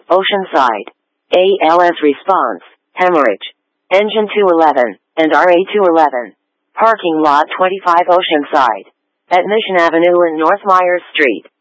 Oceanside. ALS response, hemorrhage. Engine 211, and RA 211. Parking lot 25 Oceanside. At Mission Avenue and North Myers Street.